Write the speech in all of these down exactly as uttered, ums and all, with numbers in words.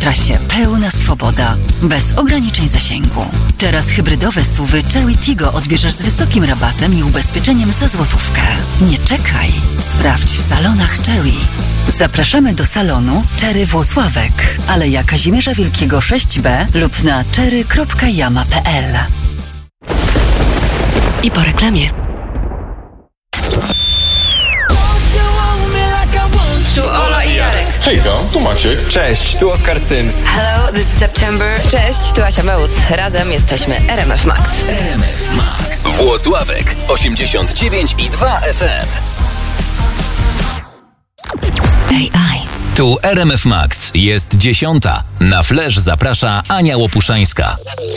trasie pełna swoboda, bez ograniczeń zasięgu. Teraz hybrydowe suwy Chery Tiggo odbierzesz z wysokim rabatem i ubezpieczeniem za złotówkę. Nie czekaj, sprawdź w salonach Chery. Zapraszamy do salonu Chery Włocławek, Aleja Kazimierza Wielkiego sześć B lub na chery kropka yama kropka p l. I po reklamie. Tu Ola i Jarek. Hejka, tu Maciek. Cześć, tu Oskar Cyms. Hello, this is September. Cześć, tu Asia Meus. Razem jesteśmy R M F Max. R M F Max. Włocławek osiemdziesiąt dziewięć i dwa F M. A I. Tu R M F Max. Jest dziesiąta. Na Flash zaprasza Ania Łopuszańska.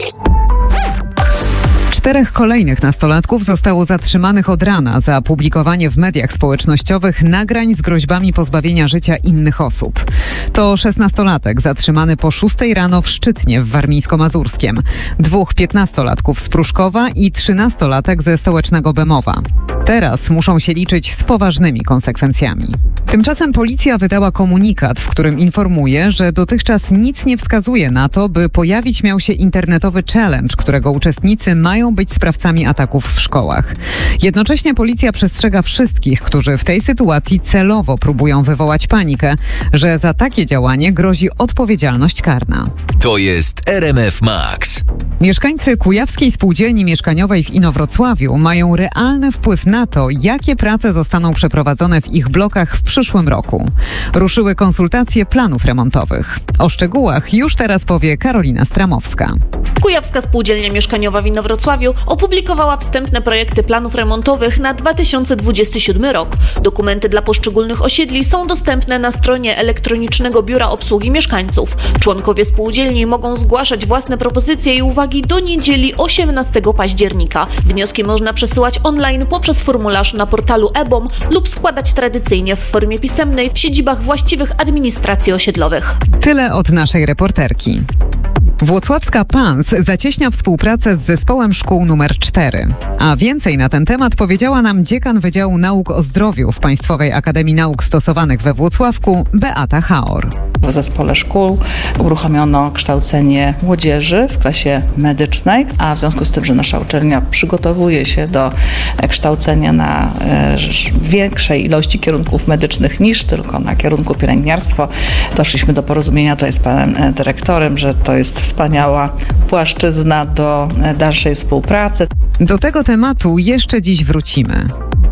Czterech kolejnych nastolatków zostało zatrzymanych od rana za publikowanie w mediach społecznościowych nagrań z groźbami pozbawienia życia innych osób. To szesnastolatek zatrzymany po szóstej rano w Szczytnie w Warmińsko-Mazurskiem, dwóch piętnastolatków z Pruszkowa i trzynastolatek ze stołecznego Bemowa. Teraz muszą się liczyć z poważnymi konsekwencjami. Tymczasem policja wydała komunikat, w którym informuje, że dotychczas nic nie wskazuje na to, by pojawić miał się internetowy challenge, którego uczestnicy mają być sprawcami ataków w szkołach. Jednocześnie policja przestrzega wszystkich, którzy w tej sytuacji celowo próbują wywołać panikę, że za takie działanie grozi odpowiedzialność karna. To jest R M F Max. Mieszkańcy Kujawskiej Spółdzielni Mieszkaniowej w Inowrocławiu mają realny wpływ na to, jakie prace zostaną przeprowadzone w ich blokach w przyszłym roku. Ruszyły konsultacje planów remontowych. O szczegółach już teraz powie Karolina Stramowska. Kujawska Spółdzielnia Mieszkaniowa w Inowrocławiu opublikowała wstępne projekty planów remontowych na dwa tysiące dwudziesty siódmy rok. Dokumenty dla poszczególnych osiedli są dostępne na stronie elektronicznego Biura Obsługi Mieszkańców. Członkowie spółdzielni mogą zgłaszać własne propozycje i uwagi do niedzieli osiemnastego października. Wnioski można przesyłać online poprzez formularz na portalu e b o m lub składać tradycyjnie w formie pisemnej w siedzibach właściwych administracji osiedlowych. Tyle od naszej reporterki. Włocławska P A N S zacieśnia współpracę z zespołem szkół numer cztery. A więcej na ten temat powiedziała nam dziekan Wydziału Nauk o Zdrowiu w Państwowej Akademii Nauk Stosowanych we Włocławku, Beata Haor. W zespole szkół uruchomiono kształcenie młodzieży w klasie medycznej, a w związku z tym, że nasza uczelnia przygotowuje się do kształcenia na e, większej ilości kierunków medycznych niż tylko na kierunku pielęgniarstwo, doszliśmy do porozumienia tutaj z panem dyrektorem, że to jest wspaniała płaszczyzna do dalszej współpracy. Do tego tematu jeszcze dziś wrócimy.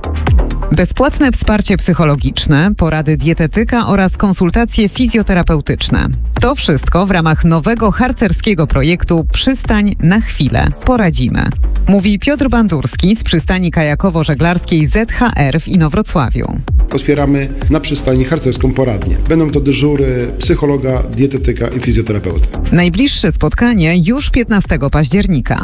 Bezpłatne wsparcie psychologiczne, porady dietetyka oraz konsultacje fizjoterapeutyczne. To wszystko w ramach nowego harcerskiego projektu Przystań na chwilę. Poradzimy. Mówi Piotr Bandurski z przystani kajakowo-żeglarskiej Z H R w Inowrocławiu. Otwieramy na przystani harcerską poradnię. Będą to dyżury psychologa, dietetyka i fizjoterapeuty. Najbliższe spotkanie już piętnastego października.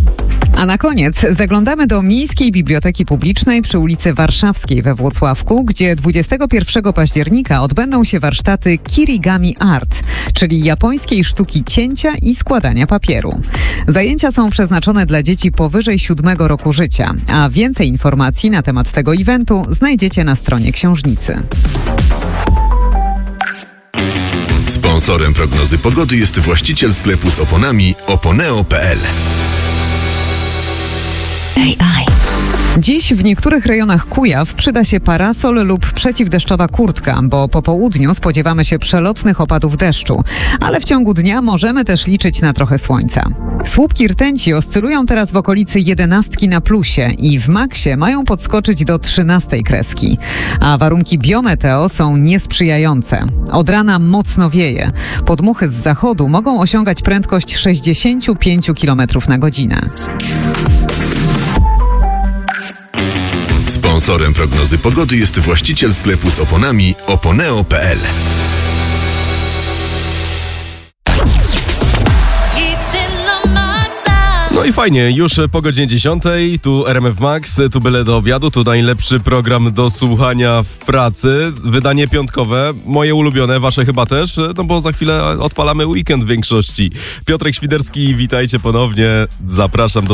A na koniec zaglądamy do Miejskiej Biblioteki Publicznej przy ulicy Warszawskiej we Włocławku, gdzie dwudziestego pierwszego października odbędą się warsztaty Kirigami Art, czyli japońskiej sztuki cięcia i składania papieru. Zajęcia są przeznaczone dla dzieci powyżej siódmego roku życia, a więcej informacji na temat tego eventu znajdziecie na stronie książnicy. Sponsorem prognozy pogody jest właściciel sklepu z oponami oponeo kropka p l. A I. Dziś w niektórych rejonach Kujaw przyda się parasol lub przeciwdeszczowa kurtka, bo po południu spodziewamy się przelotnych opadów deszczu, ale w ciągu dnia możemy też liczyć na trochę słońca. Słupki rtęci oscylują teraz w okolicy jedenastki na plusie i w maksie mają podskoczyć do trzynastej kreski, a warunki biometeo są niesprzyjające. Od rana mocno wieje. Podmuchy z zachodu mogą osiągać prędkość sześćdziesiąt pięć kilometrów na godzinę. Sponsorem prognozy pogody jest właściciel sklepu z oponami oponeo kropka p l. No i fajnie, już po godzinie dziesiątej, tu R M F Max, tu byle do obiadu, tu najlepszy program do słuchania w pracy, wydanie piątkowe, moje ulubione, wasze chyba też, no bo za chwilę odpalamy weekend w większości. Piotrek Świderski, witajcie ponownie, zapraszam do